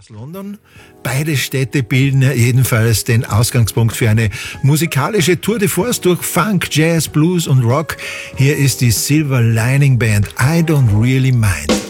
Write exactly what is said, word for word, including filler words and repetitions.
aus London. Beide Städte bilden ja jedenfalls den Ausgangspunkt für eine musikalische Tour de Force durch Funk, Jazz, Blues und Rock. Hier ist die Silver Lining Band I Don't Really Mind.